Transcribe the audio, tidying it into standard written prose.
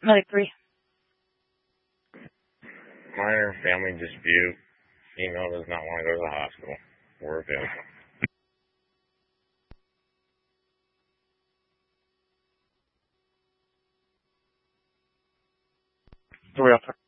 Medic 3. Minor family dispute. Female does not want to go to the hospital. We're available. 3 Alpha.